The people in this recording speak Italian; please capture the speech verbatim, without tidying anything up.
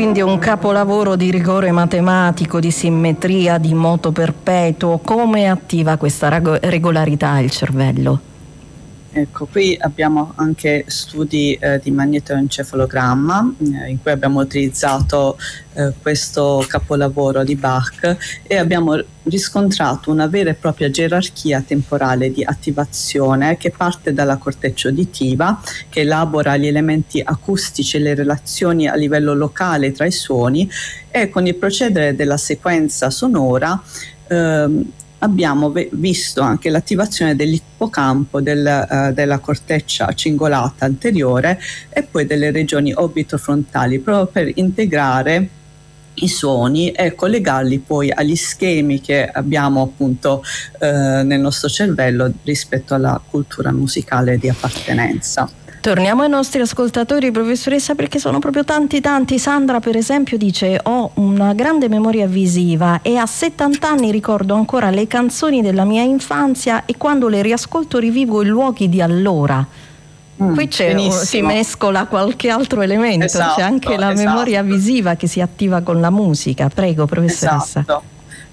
quindi un capolavoro di rigore matematico, di simmetria, di moto perpetuo. Come attiva questa regolarità il cervello? Ecco, qui abbiamo anche studi eh, di magnetoencefalogramma eh, in cui abbiamo utilizzato eh, questo capolavoro di Bach e abbiamo riscontrato una vera e propria gerarchia temporale di attivazione che parte dalla corteccia uditiva, che elabora gli elementi acustici e le relazioni a livello locale tra i suoni, e con il procedere della sequenza sonora ehm, abbiamo visto anche l'attivazione dell'ippocampo, del, uh, della corteccia cingolata anteriore e poi delle regioni orbitofrontali, proprio per integrare i suoni e collegarli poi agli schemi che abbiamo appunto uh, nel nostro cervello rispetto alla cultura musicale di appartenenza. Torniamo ai nostri ascoltatori, professoressa, perché sono proprio tanti tanti. Sandra per esempio dice: ho una grande memoria visiva e a settanta anni ricordo ancora le canzoni della mia infanzia e quando le riascolto rivivo i luoghi di allora. Mm, Qui c'è, si mescola qualche altro elemento, esatto, c'è anche la esatto. memoria visiva che si attiva con la musica. Prego, professoressa. Esatto.